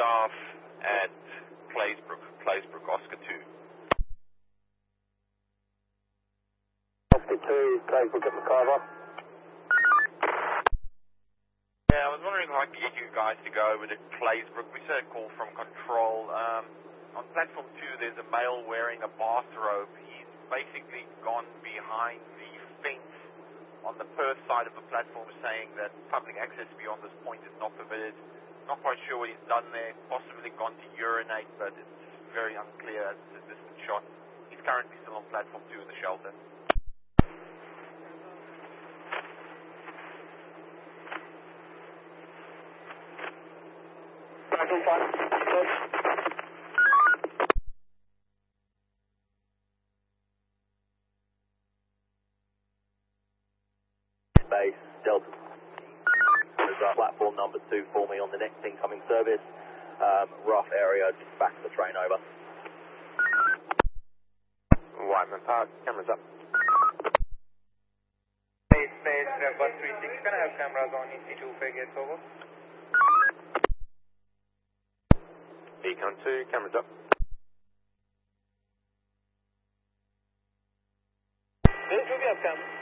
RAF at Claysbrook, Oscar 2. Oscar 2, Claysbrook at Macarva. Yeah, I was wondering if I could get you guys to go over to Claysbrook. We had a call from control. On platform 2, there's a male wearing a bathrobe. He's basically gone behind the fence on the Perth side of the platform, saying that public access beyond this point is not permitted. Not quite sure what he's done there. Possibly gone to urinate, but it's very unclear as to the distant shot. He's currently still on platform 2 in the shelter. Base, Delta. Platform number 2 for me on the next incoming service. Rough area, just back to the train over. Wyman Park, cameras up. Base, Rev 136, can I have cameras on EC2 frigates over? Econ 2, cameras up. This will be up, cameras.